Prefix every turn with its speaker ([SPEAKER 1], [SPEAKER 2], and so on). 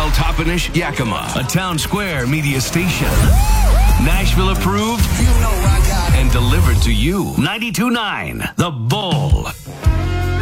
[SPEAKER 1] Toppenish, Yakima, a Town Square media station. Nashville approved and delivered to you. 92.9 The Bull.